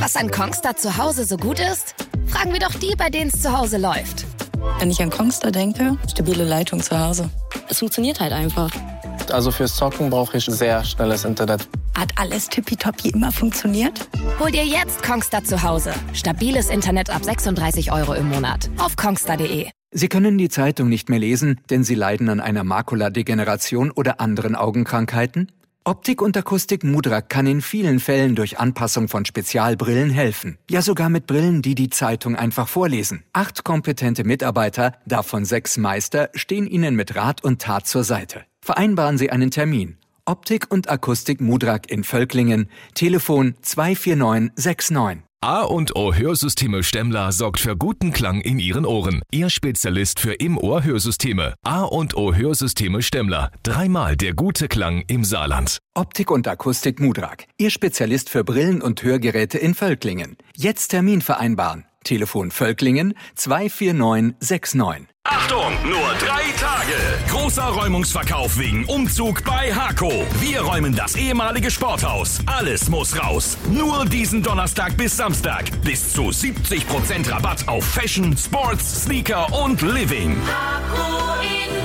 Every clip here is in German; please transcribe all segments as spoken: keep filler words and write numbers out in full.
Was an Kongstar zu Hause so gut ist? Fragen wir doch die, bei denen es zu Hause läuft. Wenn ich an Kongstar denke, stabile Leitung zu Hause. Es funktioniert halt einfach. Also fürs Zocken brauche ich sehr schnelles Internet. Hat alles tippitoppi immer funktioniert? Hol dir jetzt Kongstar zu Hause. Stabiles Internet ab sechsunddreißig Euro im Monat. Auf kongstar punkt de. Sie können die Zeitung nicht mehr lesen, denn Sie leiden an einer Makuladegeneration oder anderen Augenkrankheiten? Optik und Akustik Mudrak kann in vielen Fällen durch Anpassung von Spezialbrillen helfen. Ja, sogar mit Brillen, die die Zeitung einfach vorlesen. Acht kompetente Mitarbeiter, davon sechs Meister, stehen Ihnen mit Rat und Tat zur Seite. Vereinbaren Sie einen Termin. Optik und Akustik Mudrak in Völklingen. Telefon zwei vier neun sechs neun. A und O Hörsysteme Stemmler sorgt für guten Klang in Ihren Ohren. Ihr Spezialist für Im-Ohr-Hörsysteme. A und O Hörsysteme Stemmler. Dreimal der gute Klang im Saarland. Optik und Akustik Mudrak. Ihr Spezialist für Brillen und Hörgeräte in Völklingen. Jetzt Termin vereinbaren. Telefon Völklingen zwei vier neun sechs neun. Achtung, nur drei Tage. Großer Räumungsverkauf wegen Umzug bei Haco. Wir räumen das ehemalige Sporthaus. Alles muss raus. Nur diesen Donnerstag bis Samstag. Bis zu siebzig Prozent Rabatt auf Fashion, Sports, Sneaker und Living. Haco in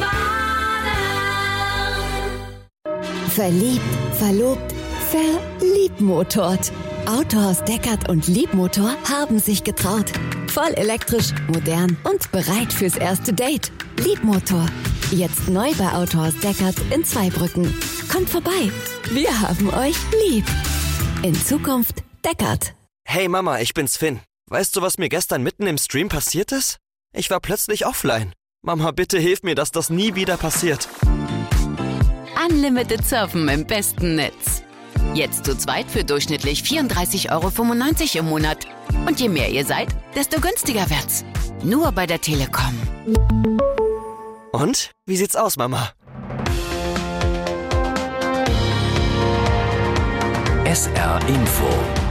Baden. Verliebt, verlobt, verliebmotort. Autohaus Deckert und Liebmotor haben sich getraut. Voll elektrisch, modern und bereit fürs erste Date. Liebmotor. Jetzt neu bei Autohaus Deckert in Zweibrücken. Kommt vorbei. Wir haben euch lieb. In Zukunft Deckert. Hey Mama, ich bin's Finn. Weißt du, was mir gestern mitten im Stream passiert ist? Ich war plötzlich offline. Mama, bitte hilf mir, dass das nie wieder passiert. Unlimited Surfen im besten Netz. Jetzt zu zweit für durchschnittlich vierunddreißig Euro fünfundneunzig im Monat. Und je mehr ihr seid, desto günstiger wird's. Nur bei der Telekom. Und? Wie sieht's aus, Mama? S R Info.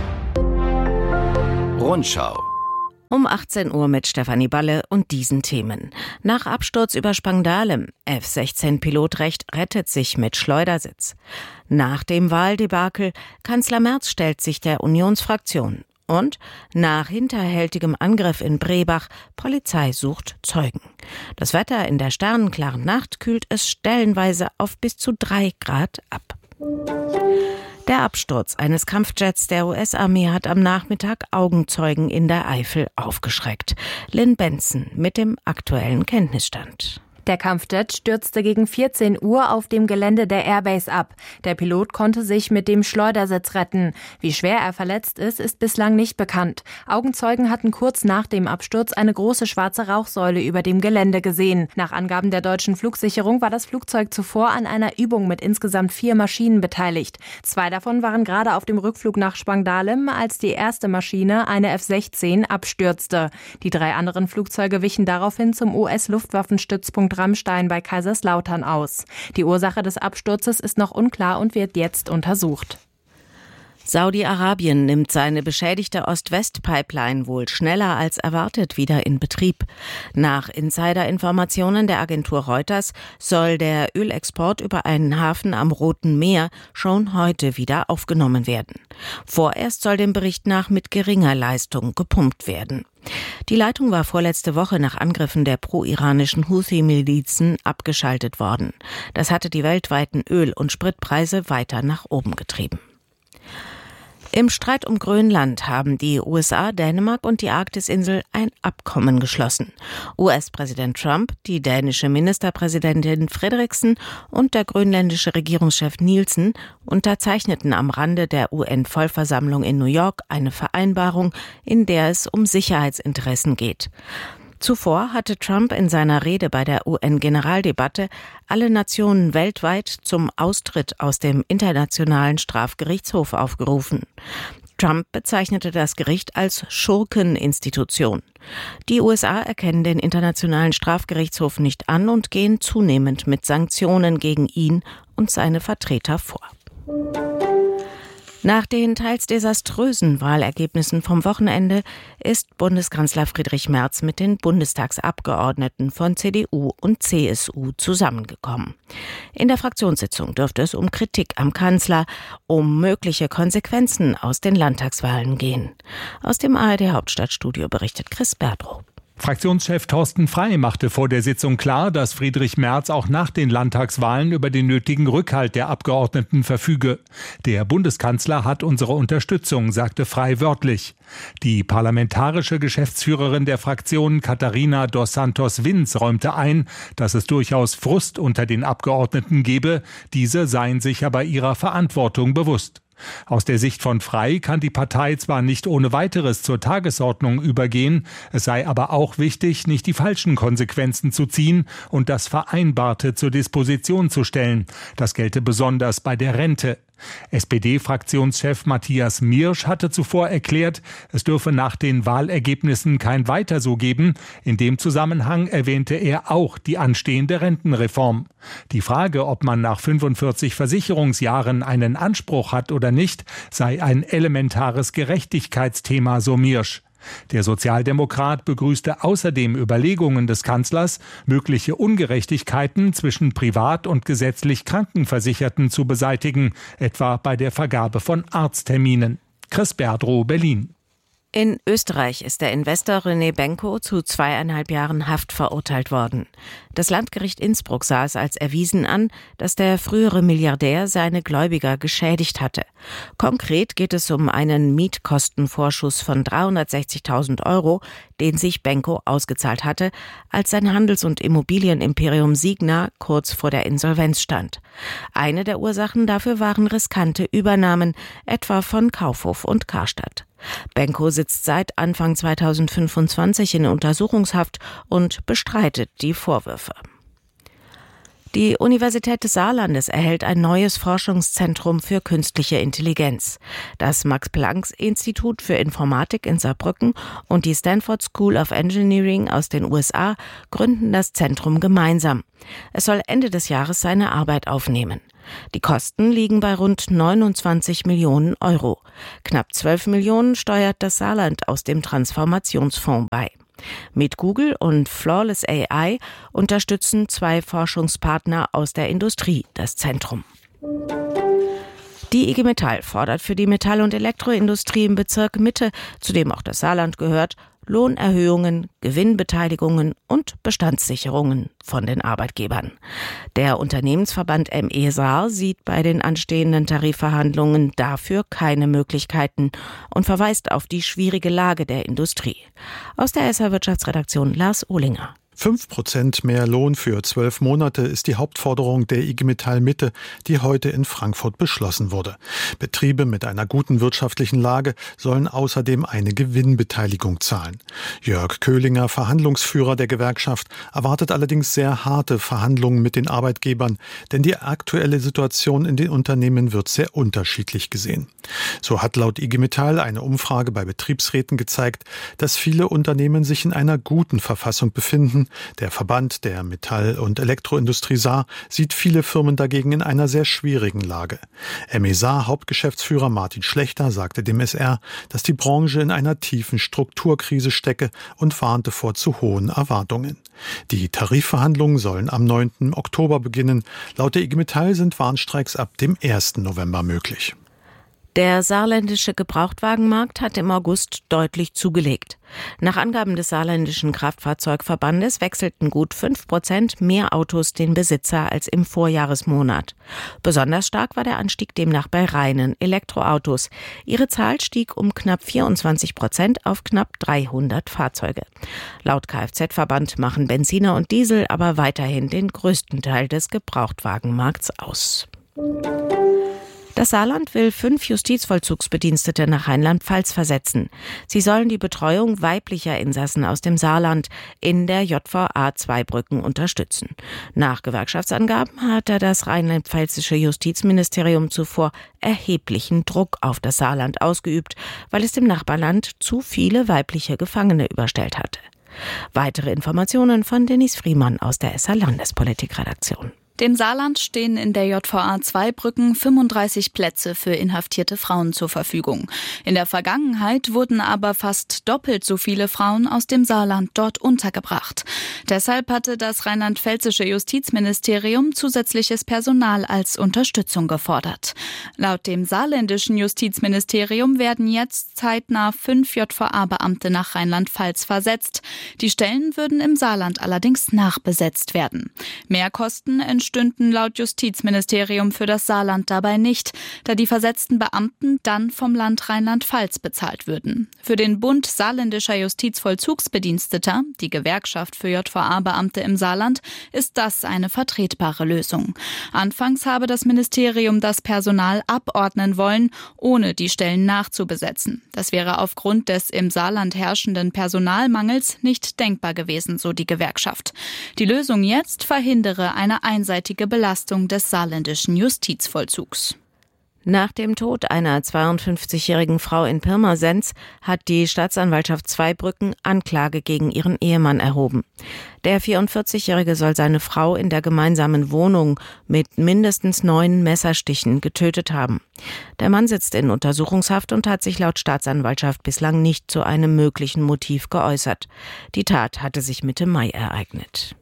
Rundschau. Um achtzehn Uhr mit Stefanie Balle und diesen Themen. Nach Absturz über Spangdahlem. F sechzehn Pilotrecht rettet sich mit Schleudersitz. Nach dem Wahldebakel. Kanzler Merz stellt sich der Unionsfraktion. Und nach hinterhältigem Angriff in Brebach. Polizei sucht Zeugen. Das Wetter in der sternenklaren Nacht kühlt es stellenweise auf bis zu drei Grad ab. Der Absturz eines Kampfjets der U S-Armee hat am Nachmittag Augenzeugen in der Eifel aufgeschreckt. Lynn Benson mit dem aktuellen Kenntnisstand. Der Kampfjet stürzte gegen vierzehn Uhr auf dem Gelände der Airbase ab. Der Pilot konnte sich mit dem Schleudersitz retten. Wie schwer er verletzt ist, ist bislang nicht bekannt. Augenzeugen hatten kurz nach dem Absturz eine große schwarze Rauchsäule über dem Gelände gesehen. Nach Angaben der deutschen Flugsicherung war das Flugzeug zuvor an einer Übung mit insgesamt vier Maschinen beteiligt. Zwei davon waren gerade auf dem Rückflug nach Spangdahlem, als die erste Maschine, eine F sechzehn, abstürzte. Die drei anderen Flugzeuge wichen daraufhin zum U S-Luftwaffenstützpunkt Ramstein bei Kaiserslautern aus. Die Ursache des Absturzes ist noch unklar und wird jetzt untersucht. Saudi-Arabien nimmt seine beschädigte Ost-West-Pipeline wohl schneller als erwartet wieder in Betrieb. Nach Insider-Informationen der Agentur Reuters soll der Ölexport über einen Hafen am Roten Meer schon heute wieder aufgenommen werden. Vorerst soll dem Bericht nach mit geringer Leistung gepumpt werden. Die Leitung war vorletzte Woche nach Angriffen der pro-iranischen Houthi-Milizen abgeschaltet worden. Das hatte die weltweiten Öl- und Spritpreise weiter nach oben getrieben. Im Streit um Grönland haben die U S A, Dänemark und die Arktisinsel ein Abkommen geschlossen. U S-Präsident Trump, die dänische Ministerpräsidentin Frederiksen und der grönländische Regierungschef Nielsen unterzeichneten am Rande der U N-Vollversammlung in New York eine Vereinbarung, in der es um Sicherheitsinteressen geht. Zuvor hatte Trump in seiner Rede bei der U N-Generaldebatte alle Nationen weltweit zum Austritt aus dem Internationalen Strafgerichtshof aufgerufen. Trump bezeichnete das Gericht als Schurkeninstitution. Die U S A erkennen den Internationalen Strafgerichtshof nicht an und gehen zunehmend mit Sanktionen gegen ihn und seine Vertreter vor. Nach den teils desaströsen Wahlergebnissen vom Wochenende ist Bundeskanzler Friedrich Merz mit den Bundestagsabgeordneten von C D U und C S U zusammengekommen. In der Fraktionssitzung dürfte es um Kritik am Kanzler, um mögliche Konsequenzen aus den Landtagswahlen gehen. Aus dem A R D Hauptstadtstudio berichtet Chris Berdrow. Fraktionschef Thorsten Frey machte vor der Sitzung klar, dass Friedrich Merz auch nach den Landtagswahlen über den nötigen Rückhalt der Abgeordneten verfüge. Der Bundeskanzler hat unsere Unterstützung, sagte Frey wörtlich. Die parlamentarische Geschäftsführerin der Fraktion Katharina dos Santos-Vins räumte ein, dass es durchaus Frust unter den Abgeordneten gebe, diese seien sich aber ihrer Verantwortung bewusst. Aus der Sicht von Frey kann die Partei zwar nicht ohne weiteres zur Tagesordnung übergehen, es sei aber auch wichtig, nicht die falschen Konsequenzen zu ziehen und das Vereinbarte zur Disposition zu stellen. Das gelte besonders bei der Rente. S P D-Fraktionschef Matthias Miersch hatte zuvor erklärt, es dürfe nach den Wahlergebnissen kein Weiter so geben. In dem Zusammenhang erwähnte er auch die anstehende Rentenreform. Die Frage, ob man nach fünfundvierzig Versicherungsjahren einen Anspruch hat oder nicht, sei ein elementares Gerechtigkeitsthema, so Miersch. Der Sozialdemokrat begrüßte außerdem Überlegungen des Kanzlers, mögliche Ungerechtigkeiten zwischen privat und gesetzlich Krankenversicherten zu beseitigen, etwa bei der Vergabe von Arztterminen. Chris Berdrow, Berlin. In Österreich ist der Investor René Benko zu zweieinhalb Jahren Haft verurteilt worden. Das Landgericht Innsbruck sah es als erwiesen an, dass der frühere Milliardär seine Gläubiger geschädigt hatte. Konkret geht es um einen Mietkostenvorschuss von dreihundertsechzigtausend Euro, den sich Benko ausgezahlt hatte, als sein Handels- und Immobilienimperium Signa kurz vor der Insolvenz stand. Eine der Ursachen dafür waren riskante Übernahmen, etwa von Kaufhof und Karstadt. Benko sitzt seit Anfang zweitausendfünfundzwanzig in Untersuchungshaft und bestreitet die Vorwürfe. Die Universität des Saarlandes erhält ein neues Forschungszentrum für künstliche Intelligenz. Das Max-Planck-Institut für Informatik in Saarbrücken und die Stanford School of Engineering aus den U S A gründen das Zentrum gemeinsam. Es soll Ende des Jahres seine Arbeit aufnehmen. Die Kosten liegen bei rund neunundzwanzig Millionen Euro. Knapp zwölf Millionen steuert das Saarland aus dem Transformationsfonds bei. Mit Google und Flawless A I unterstützen zwei Forschungspartner aus der Industrie das Zentrum. Die I G Metall fordert für die Metall- und Elektroindustrie im Bezirk Mitte, zu dem auch das Saarland gehört, Lohnerhöhungen, Gewinnbeteiligungen und Bestandssicherungen von den Arbeitgebern. Der Unternehmensverband M E Saar sieht bei den anstehenden Tarifverhandlungen dafür keine Möglichkeiten und verweist auf die schwierige Lage der Industrie. Aus der S R-Wirtschaftsredaktion Lars Ohlinger. Fünf Prozent mehr Lohn für zwölf Monate ist die Hauptforderung der I G Metall Mitte, die heute in Frankfurt beschlossen wurde. Betriebe mit einer guten wirtschaftlichen Lage sollen außerdem eine Gewinnbeteiligung zahlen. Jörg Köhlinger, Verhandlungsführer der Gewerkschaft, erwartet allerdings sehr harte Verhandlungen mit den Arbeitgebern, denn die aktuelle Situation in den Unternehmen wird sehr unterschiedlich gesehen. So hat laut I G Metall eine Umfrage bei Betriebsräten gezeigt, dass viele Unternehmen sich in einer guten Verfassung befinden. Der Verband der Metall- und Elektroindustrie Saar sieht viele Firmen dagegen in einer sehr schwierigen Lage. M E Saar Hauptgeschäftsführer Martin Schlechter sagte dem S R, dass die Branche in einer tiefen Strukturkrise stecke und warnte vor zu hohen Erwartungen. Die Tarifverhandlungen sollen am neunten Oktober beginnen. Laut der I G Metall sind Warnstreiks ab dem ersten November möglich. Der saarländische Gebrauchtwagenmarkt hat im August deutlich zugelegt. Nach Angaben des saarländischen Kraftfahrzeugverbandes wechselten gut fünf Prozent mehr Autos den Besitzer als im Vorjahresmonat. Besonders stark war der Anstieg demnach bei reinen Elektroautos. Ihre Zahl stieg um knapp vierundzwanzig Prozent auf knapp dreihundert Fahrzeuge. Laut Kfz-Verband machen Benziner und Diesel aber weiterhin den größten Teil des Gebrauchtwagenmarkts aus. Das Saarland will fünf Justizvollzugsbedienstete nach Rheinland-Pfalz versetzen. Sie sollen die Betreuung weiblicher Insassen aus dem Saarland in der J V A Zweibrücken unterstützen. Nach Gewerkschaftsangaben hatte das rheinland-pfälzische Justizministerium zuvor erheblichen Druck auf das Saarland ausgeübt, weil es dem Nachbarland zu viele weibliche Gefangene überstellt hatte. Weitere Informationen von Dennis Friemann aus der S R-Landespolitikredaktion. Dem Saarland stehen in der J V A Zweibrücken fünfunddreißig Plätze für inhaftierte Frauen zur Verfügung. In der Vergangenheit wurden aber fast doppelt so viele Frauen aus dem Saarland dort untergebracht. Deshalb hatte das rheinland-pfälzische Justizministerium zusätzliches Personal als Unterstützung gefordert. Laut dem saarländischen Justizministerium werden jetzt zeitnah fünf J V A-Beamte nach Rheinland-Pfalz versetzt. Die Stellen würden im Saarland allerdings nachbesetzt werden. Mehrkosten entstünden laut Justizministerium für das Saarland dabei nicht, da die versetzten Beamten dann vom Land Rheinland-Pfalz bezahlt würden. Für den Bund saarländischer Justizvollzugsbediensteter, die Gewerkschaft für J V A-Beamte im Saarland, ist das eine vertretbare Lösung. Anfangs habe das Ministerium das Personal abordnen wollen, ohne die Stellen nachzubesetzen. Das wäre aufgrund des im Saarland herrschenden Personalmangels nicht denkbar gewesen, so die Gewerkschaft. Die Lösung jetzt verhindere eine einseitige Belastung des saarländischen Justizvollzugs. Nach dem Tod einer zweiundfünfzigjährigen Frau in Pirmasens hat die Staatsanwaltschaft Zweibrücken Anklage gegen ihren Ehemann erhoben. Der vierundvierzigjährige soll seine Frau in der gemeinsamen Wohnung mit mindestens neun Messerstichen getötet haben. Der Mann sitzt in Untersuchungshaft und hat sich laut Staatsanwaltschaft bislang nicht zu einem möglichen Motiv geäußert. Die Tat hatte sich Mitte Mai ereignet.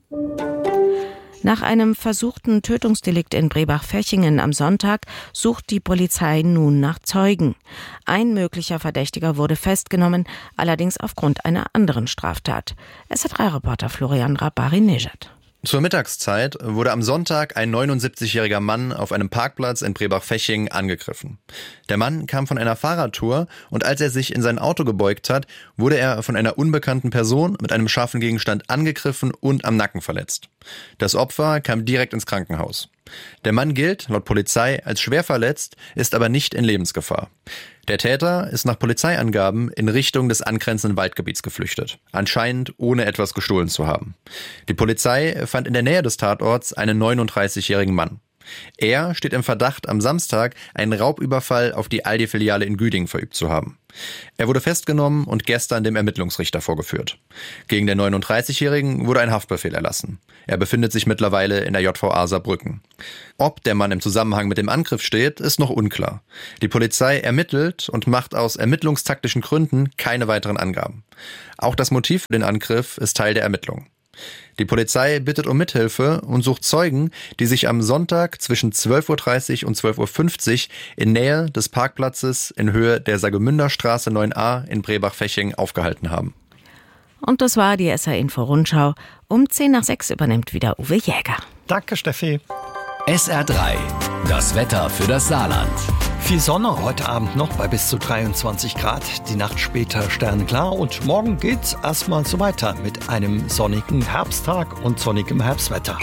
Nach einem versuchten Tötungsdelikt in Brebach-Vechingen am Sonntag sucht die Polizei nun nach Zeugen. Ein möglicher Verdächtiger wurde festgenommen, allerdings aufgrund einer anderen Straftat. S R drei Reporter Florian Rabari-Nejad. Zur Mittagszeit wurde am Sonntag ein neunundsiebzigjähriger Mann auf einem Parkplatz in Brebach-Vechingen angegriffen. Der Mann kam von einer Fahrradtour und als er sich in sein Auto gebeugt hat, wurde er von einer unbekannten Person mit einem scharfen Gegenstand angegriffen und am Nacken verletzt. Das Opfer kam direkt ins Krankenhaus. Der Mann gilt laut Polizei als schwer verletzt, ist aber nicht in Lebensgefahr. Der Täter ist nach Polizeiangaben in Richtung des angrenzenden Waldgebiets geflüchtet, anscheinend ohne etwas gestohlen zu haben. Die Polizei fand in der Nähe des Tatorts einen neununddreißigjährigen Mann. Er steht im Verdacht, am Samstag einen Raubüberfall auf die Aldi-Filiale in Güdingen verübt zu haben. Er wurde festgenommen und gestern dem Ermittlungsrichter vorgeführt. Gegen den neununddreißigjährigen wurde ein Haftbefehl erlassen. Er befindet sich mittlerweile in der J V A Saarbrücken. Ob der Mann im Zusammenhang mit dem Angriff steht, ist noch unklar. Die Polizei ermittelt und macht aus ermittlungstaktischen Gründen keine weiteren Angaben. Auch das Motiv für den Angriff ist Teil der Ermittlung. Die Polizei bittet um Mithilfe und sucht Zeugen, die sich am Sonntag zwischen zwölf Uhr dreißig und zwölf Uhr fünfzig in Nähe des Parkplatzes in Höhe der Saargemünder Straße neun a in Brebach-Vechingen aufgehalten haben. Und das war die S R-Info-Rundschau. Um zehn nach sechs übernimmt wieder Uwe Jäger. Danke, Steffi. S R drei, das Wetter für das Saarland. Viel Sonne heute Abend noch bei bis zu dreiundzwanzig Grad. Die Nacht später sternenklar und morgen geht's erstmal so weiter mit einem sonnigen Herbsttag und sonnigem Herbstwetter.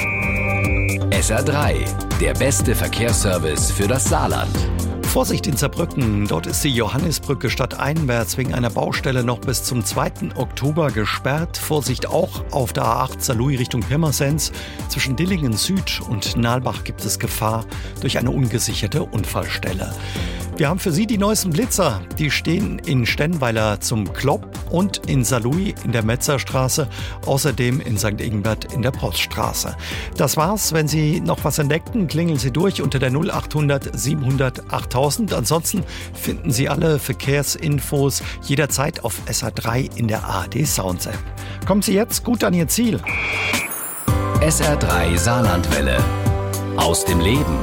S R drei, der beste Verkehrsservice für das Saarland. Vorsicht in Saarbrücken, dort ist die Johannisbrücke stadteinwärts wegen einer Baustelle noch bis zum zweiten Oktober gesperrt. Vorsicht auch auf der A acht Saarlouis Richtung Pirmasens. Zwischen Dillingen Süd und Nalbach gibt es Gefahr durch eine ungesicherte Unfallstelle. Wir haben für Sie die neuesten Blitzer. Die stehen in Stenweiler zum Klopp und in Saarlouis in der Metzerstraße, außerdem in Sankt Ingbert in der Poststraße. Das war's. Wenn Sie noch was entdeckten, klingeln Sie durch unter der null achthundert siebenhundert achttausend. Ansonsten finden Sie alle Verkehrsinfos jederzeit auf S R drei in der A R D Sounds App. Kommen Sie jetzt gut an Ihr Ziel. S R drei Saarlandwelle. Aus dem Leben.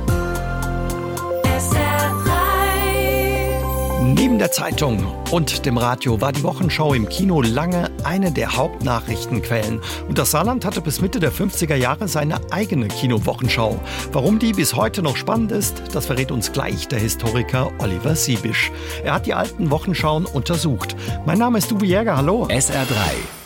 Neben der Zeitung und dem Radio war die Wochenschau im Kino lange eine der Hauptnachrichtenquellen. Und das Saarland hatte bis Mitte der fünfziger Jahre seine eigene Kinowochenschau. Warum die bis heute noch spannend ist, das verrät uns gleich der Historiker Oliver Siebisch. Er hat die alten Wochenschauen untersucht. Mein Name ist Uwe Jäger, hallo. S R drei.